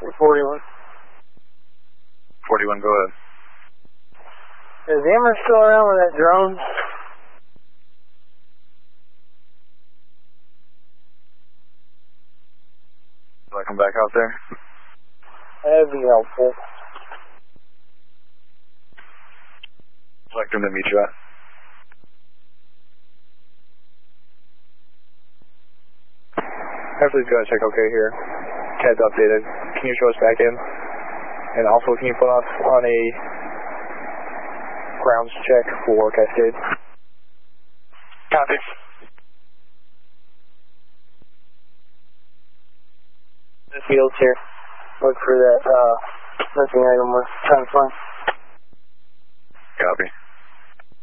41. 41, go ahead. Is Emmer still around with that drone? Do I come back out there? That'd be helpful. Select him to meet you at. Please go ahead and check okay here. CAD's updated. Can you show us back in? And also, can you put us on a grounds check for Cascade? Copy. The field's here. Look for that missing item we're trying to find. Copy.